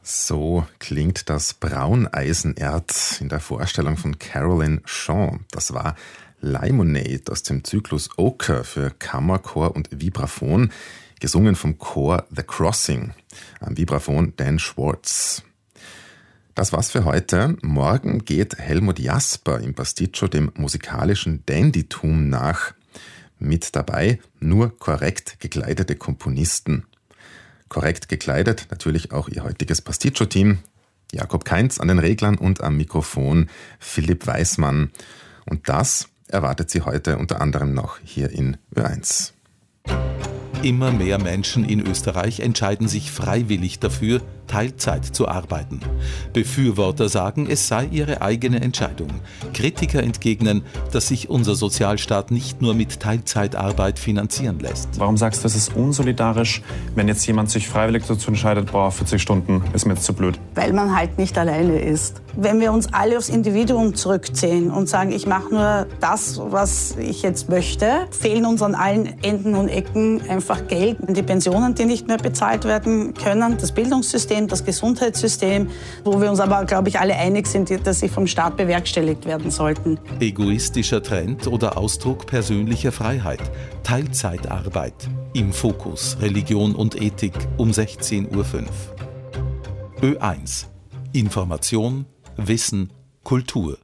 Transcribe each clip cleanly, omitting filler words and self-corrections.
So klingt das Brauneisenerz in der Vorstellung von Caroline Shaw. Das war Lemonade aus dem Zyklus Ochre für Kammerchor und Vibraphon, gesungen vom Chor The Crossing, am Vibraphon Dan Schwartz. Das war's für heute. Morgen geht Helmut Jasper im Pasticcio dem musikalischen Dandytum nach. Mit dabei nur korrekt gekleidete Komponisten. Korrekt gekleidet natürlich auch ihr heutiges Pasticcio-Team. Jakob Kainz an den Reglern und am Mikrofon Philipp Weismann. Und das erwartet Sie heute unter anderem noch hier in Ö1. Immer mehr Menschen in Österreich entscheiden sich freiwillig dafür, Teilzeit zu arbeiten. Befürworter sagen, es sei ihre eigene Entscheidung. Kritiker entgegnen, dass sich unser Sozialstaat nicht nur mit Teilzeitarbeit finanzieren lässt. Warum sagst du, es ist unsolidarisch, wenn jetzt jemand sich freiwillig dazu entscheidet, 40 Stunden ist mir jetzt zu blöd? Weil man halt nicht alleine ist. Wenn wir uns alle aufs Individuum zurückziehen und sagen, ich mache nur das, was ich jetzt möchte, fehlen uns an allen Enden und Ecken einfach Geld. Die Pensionen, die nicht mehr bezahlt werden können, das Bildungssystem, das Gesundheitssystem, wo wir uns aber, glaube ich, alle einig sind, dass sie vom Staat bewerkstelligt werden sollten. Egoistischer Trend oder Ausdruck persönlicher Freiheit. Teilzeitarbeit. Im Fokus Religion und Ethik um 16.05 Uhr. Ö1. Information, Wissen, Kultur.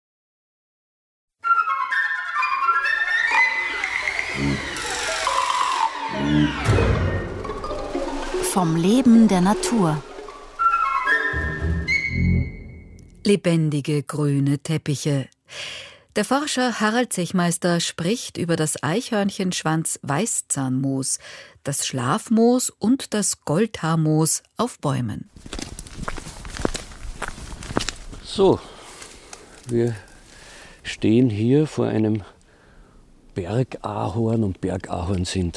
Vom Leben der Natur. Lebendige grüne Teppiche. Der Forscher Harald Zechmeister spricht über das Eichhörnchenschwanz-Weißzahnmoos, das Schlafmoos und das Goldhaarmoos auf Bäumen. So, wir stehen hier vor einem Bergahorn und Bergahorn sind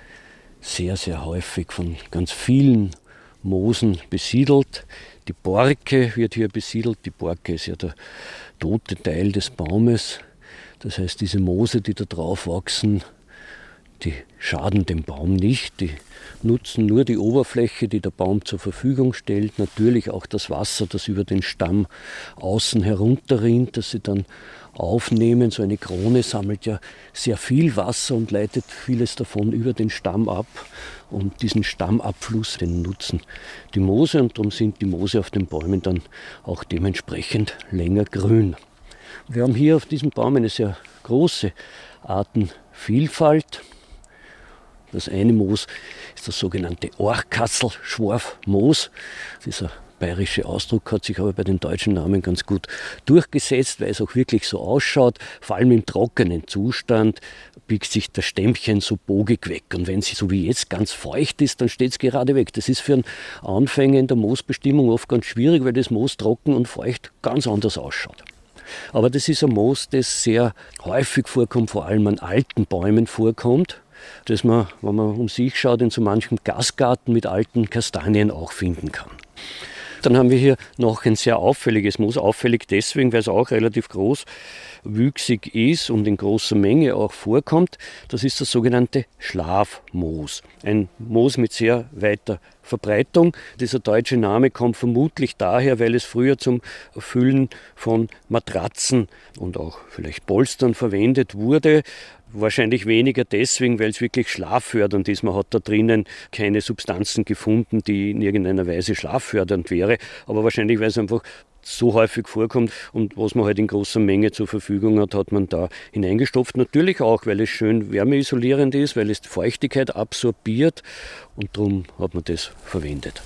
sehr, sehr häufig von ganz vielen Moosen besiedelt. Die Borke wird hier besiedelt. Die Borke ist ja der tote Teil des Baumes. Das heißt, diese Moose, die da drauf wachsen, die schaden dem Baum nicht. Die nutzen nur die Oberfläche, die der Baum zur Verfügung stellt. Natürlich auch das Wasser, das über den Stamm außen herunterrinnt, das sie dann aufnehmen. So eine Krone sammelt ja sehr viel Wasser und leitet vieles davon über den Stamm ab. Und diesen Stammabfluss, den nutzen die Moose und darum sind die Moose auf den Bäumen dann auch dementsprechend länger grün. Wir haben hier auf diesem Baum eine sehr große Artenvielfalt. Das eine Moos ist das sogenannte Orchkasselschworfmoos. Dieser bayerische Ausdruck hat sich aber bei den deutschen Namen ganz gut durchgesetzt, weil es auch wirklich so ausschaut. Vor allem im trockenen Zustand biegt sich das Stämmchen so bogig weg. Und wenn sie so wie jetzt ganz feucht ist, dann steht es gerade weg. Das ist für einen Anfänger in der Moosbestimmung oft ganz schwierig, weil das Moos trocken und feucht ganz anders ausschaut. Aber das ist ein Moos, das sehr häufig vorkommt, vor allem an alten Bäumen vorkommt, das man, wenn man um sich schaut, in so manchem Gastgarten mit alten Kastanien auch finden kann. Dann haben wir hier noch ein sehr auffälliges Moos. Auffällig deswegen, weil es auch relativ großwüchsig ist und in großer Menge auch vorkommt. Das ist das sogenannte Schlafmoos. Ein Moos mit sehr weiter Verbreitung. Dieser deutsche Name kommt vermutlich daher, weil es früher zum Füllen von Matratzen und auch vielleicht Polstern verwendet wurde. Wahrscheinlich weniger deswegen, weil es wirklich schlaffördernd ist. Man hat da drinnen keine Substanzen gefunden, die in irgendeiner Weise schlaffördernd wäre. Aber wahrscheinlich, weil es einfach so häufig vorkommt und was man halt in großer Menge zur Verfügung hat, hat man da hineingestopft. Natürlich auch, weil es schön wärmeisolierend ist, weil es die Feuchtigkeit absorbiert und darum hat man das verwendet.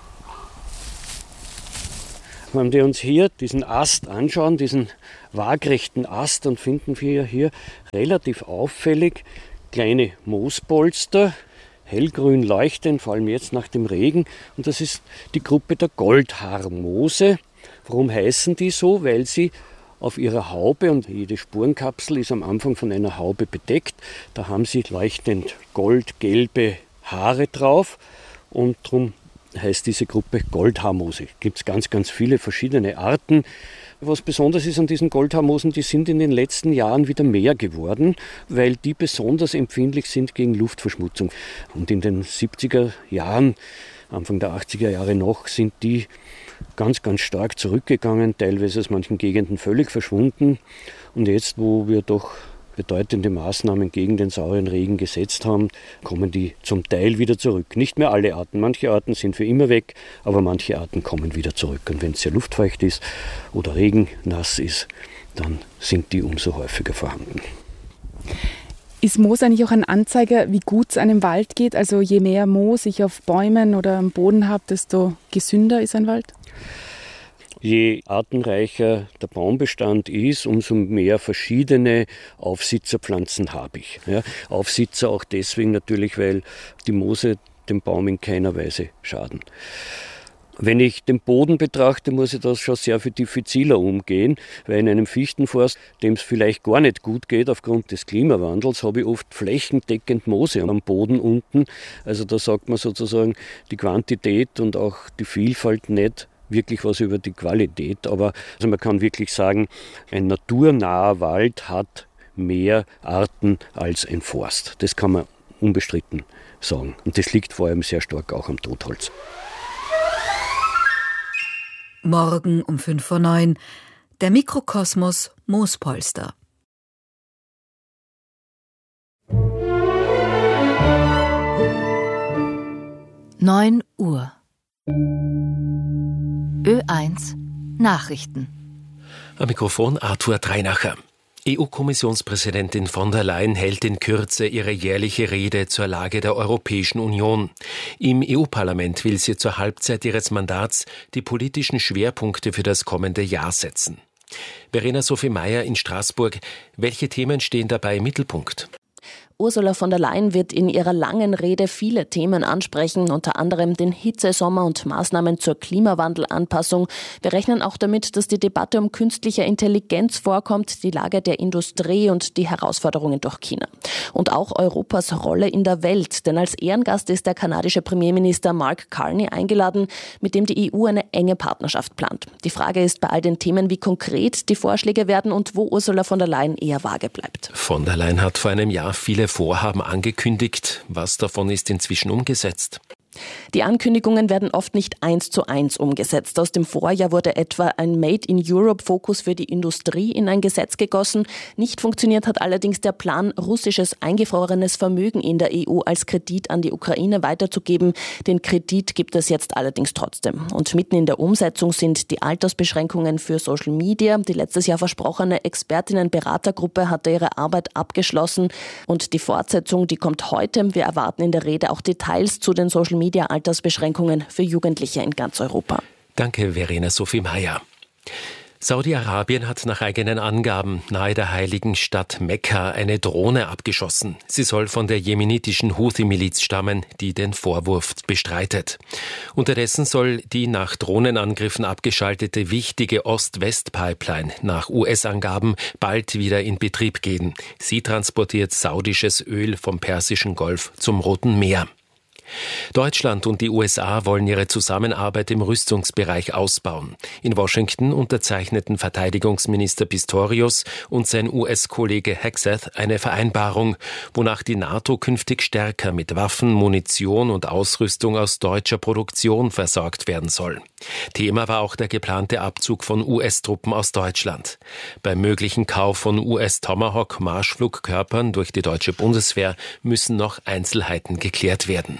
Wenn wir uns hier diesen Ast anschauen, diesen waagrechten Ast, dann finden wir hier relativ auffällig kleine Moospolster, hellgrün leuchtend, vor allem jetzt nach dem Regen. Und das ist die Gruppe der Goldhaarmoose. Warum heißen die so? Weil sie auf ihrer Haube, und jede Sporenkapsel ist am Anfang von einer Haube bedeckt, da haben sie leuchtend goldgelbe Haare drauf und darum heißt diese Gruppe Goldhaarmoose. Gibt es ganz, ganz viele verschiedene Arten. Was besonders ist an diesen Goldhaarmoosen, die sind in den letzten Jahren wieder mehr geworden, weil die besonders empfindlich sind gegen Luftverschmutzung. Und in den 70er Jahren Anfang der 80er Jahre noch, sind die ganz, ganz stark zurückgegangen, teilweise aus manchen Gegenden völlig verschwunden. Und jetzt, wo wir doch bedeutende Maßnahmen gegen den sauren Regen gesetzt haben, kommen die zum Teil wieder zurück. Nicht mehr alle Arten. Manche Arten sind für immer weg, aber manche Arten kommen wieder zurück. Und wenn es sehr luftfeucht ist oder regennass ist, dann sind die umso häufiger vorhanden. Ist Moos eigentlich auch ein Anzeiger, wie gut es einem Wald geht? Also je mehr Moos ich auf Bäumen oder am Boden habe, desto gesünder ist ein Wald? Je artenreicher der Baumbestand ist, umso mehr verschiedene Aufsitzerpflanzen habe ich. Ja, Aufsitzer auch deswegen natürlich, weil die Moose dem Baum in keiner Weise schaden. Wenn ich den Boden betrachte, muss ich das schon sehr viel diffiziler umgehen, weil in einem Fichtenforst, dem es vielleicht gar nicht gut geht aufgrund des Klimawandels, habe ich oft flächendeckend Moose am Boden unten. Also da sagt man sozusagen die Quantität und auch die Vielfalt nicht wirklich was über die Qualität. Aber also man kann wirklich sagen, ein naturnaher Wald hat mehr Arten als ein Forst. Das kann man unbestritten sagen. Und das liegt vor allem sehr stark auch am Totholz. Morgen um 8:05 der Mikrokosmos Moospolster. Neun Uhr. Ö1 Nachrichten. Am Mikrofon Arthur Dreinacher. EU-Kommissionspräsidentin von der Leyen hält in Kürze ihre jährliche Rede zur Lage der Europäischen Union. Im EU-Parlament will sie zur Halbzeit ihres Mandats die politischen Schwerpunkte für das kommende Jahr setzen. Verena Sophie Mayer in Straßburg. Welche Themen stehen dabei im Mittelpunkt? Ursula von der Leyen wird in ihrer langen Rede viele Themen ansprechen, unter anderem den Hitzesommer und Maßnahmen zur Klimawandelanpassung. Wir rechnen auch damit, dass die Debatte um künstliche Intelligenz vorkommt, die Lage der Industrie und die Herausforderungen durch China. Und auch Europas Rolle in der Welt, denn als Ehrengast ist der kanadische Premierminister Mark Carney eingeladen, mit dem die EU eine enge Partnerschaft plant. Die Frage ist bei all den Themen, wie konkret die Vorschläge werden und wo Ursula von der Leyen eher vage bleibt. Von der Leyen hat vor einem Jahr viele Vorhaben angekündigt. Was davon ist inzwischen umgesetzt? Die Ankündigungen werden oft nicht 1:1 umgesetzt. Aus dem Vorjahr wurde etwa ein Made-in-Europe-Fokus für die Industrie in ein Gesetz gegossen. Nicht funktioniert hat allerdings der Plan, russisches eingefrorenes Vermögen in der EU als Kredit an die Ukraine weiterzugeben. Den Kredit gibt es jetzt allerdings trotzdem. Und mitten in der Umsetzung sind die Altersbeschränkungen für Social Media. Die letztes Jahr versprochene Expertinnen-Beratergruppe hatte ihre Arbeit abgeschlossen. Und die Fortsetzung, die kommt heute. Wir erwarten in der Rede auch Details zu den Social Media Altersbeschränkungen für Jugendliche in ganz Europa. Danke, Verena Sophie Mayer. Saudi-Arabien hat nach eigenen Angaben nahe der heiligen Stadt Mekka eine Drohne abgeschossen. Sie soll von der jemenitischen Houthi-Miliz stammen, die den Vorwurf bestreitet. Unterdessen soll die nach Drohnenangriffen abgeschaltete wichtige Ost-West-Pipeline nach US-Angaben bald wieder in Betrieb gehen. Sie transportiert saudisches Öl vom Persischen Golf zum Roten Meer. Deutschland und die USA wollen ihre Zusammenarbeit im Rüstungsbereich ausbauen. In Washington unterzeichneten Verteidigungsminister Pistorius und sein US-Kollege Hegseth eine Vereinbarung, wonach die NATO künftig stärker mit Waffen, Munition und Ausrüstung aus deutscher Produktion versorgt werden soll. Thema war auch der geplante Abzug von US-Truppen aus Deutschland. Beim möglichen Kauf von US-Tomahawk-Marschflugkörpern durch die deutsche Bundeswehr müssen noch Einzelheiten geklärt werden.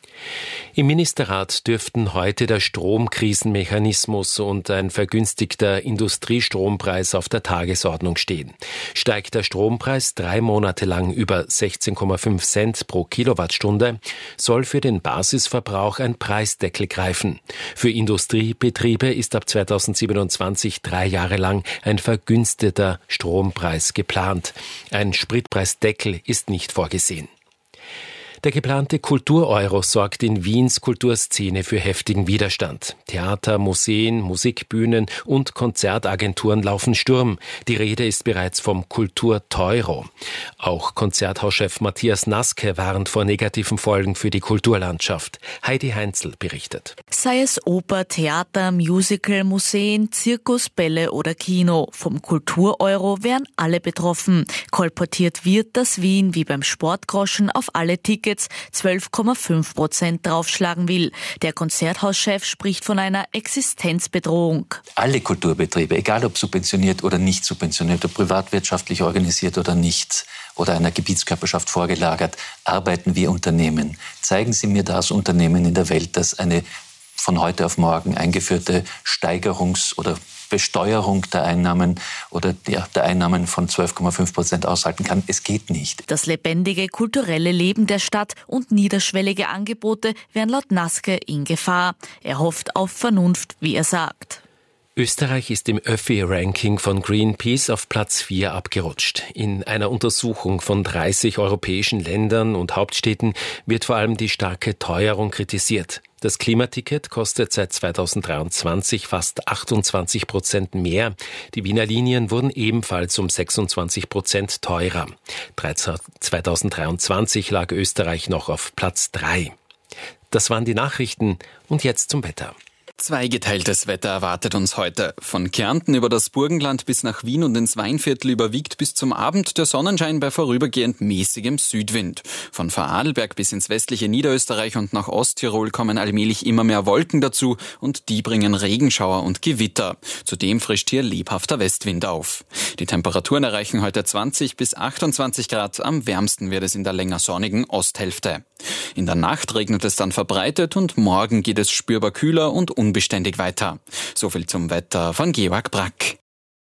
Im Ministerrat dürften heute der Stromkrisenmechanismus und ein vergünstigter Industriestrompreis auf der Tagesordnung stehen. Steigt der Strompreis 3 Monate lang über 16,5 Cent pro Kilowattstunde, soll für den Basisverbrauch ein Preisdeckel greifen. Für Industriebetriebe ist ab 2027 3 Jahre lang ein vergünsteter Strompreis geplant. Ein Spritpreisdeckel ist nicht vorgesehen. Der geplante Kultur-Euro sorgt in Wiens Kulturszene für heftigen Widerstand. Theater, Museen, Musikbühnen und Konzertagenturen laufen Sturm. Die Rede ist bereits vom Kultur-Teuro. Auch Konzerthauschef Matthias Naske warnt vor negativen Folgen für die Kulturlandschaft. Heidi Heinzel berichtet. Sei es Oper, Theater, Musical, Museen, Zirkus, Bälle oder Kino. Vom Kultur-Euro wären alle betroffen. Kolportiert wird, dass Wien wie beim Sportgroschen auf alle Tickets Tickets 12,5% draufschlagen will. Der Konzerthauschef spricht von einer Existenzbedrohung. Alle Kulturbetriebe, egal ob subventioniert oder nicht subventioniert, ob privatwirtschaftlich organisiert oder nicht, oder einer Gebietskörperschaft vorgelagert, arbeiten wie Unternehmen. Zeigen Sie mir das Unternehmen in der Welt, das eine von heute auf morgen eingeführte Steigerungs- oder Besteuerung der Einnahmen oder der Einnahmen von 12,5% aushalten kann. Es geht nicht. Das lebendige kulturelle Leben der Stadt und niederschwellige Angebote wären laut Naske in Gefahr. Er hofft auf Vernunft, wie er sagt. Österreich ist im Öffi-Ranking von Greenpeace auf Platz 4 abgerutscht. In einer Untersuchung von 30 europäischen Ländern und Hauptstädten wird vor allem die starke Teuerung kritisiert. Das Klimaticket kostet seit 2023 fast 28% mehr. Die Wiener Linien wurden ebenfalls um 26% teurer. 2023 lag Österreich noch auf Platz 3. Das waren die Nachrichten und jetzt zum Wetter. Zweigeteiltes Wetter erwartet uns heute. Von Kärnten über das Burgenland bis nach Wien und ins Weinviertel überwiegt bis zum Abend der Sonnenschein bei vorübergehend mäßigem Südwind. Von Vorarlberg bis ins westliche Niederösterreich und nach Osttirol kommen allmählich immer mehr Wolken dazu und die bringen Regenschauer und Gewitter. Zudem frischt hier lebhafter Westwind auf. Die Temperaturen erreichen heute 20 bis 28 Grad. Am wärmsten wird es in der länger sonnigen Osthälfte. In der Nacht regnet es dann verbreitet und morgen geht es spürbar kühler und unbeständig weiter. So viel zum Wetter von Georg Brack.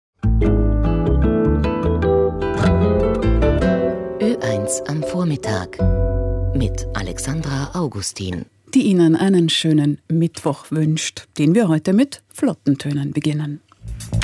Ö1 am Vormittag mit Alexandra Augustin. Die Ihnen einen schönen Mittwoch wünscht, den wir heute mit Flottentönen beginnen.